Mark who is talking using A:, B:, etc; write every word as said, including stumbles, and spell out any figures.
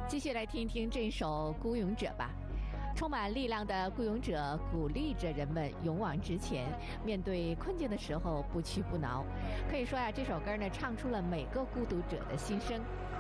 A: 继续来听一听这首《孤勇者》吧。充满力量的孤勇者鼓励着人们勇往直前，面对困境的时候不屈不挠。可以说呀、啊，这首歌呢唱出了每个孤独者的心声。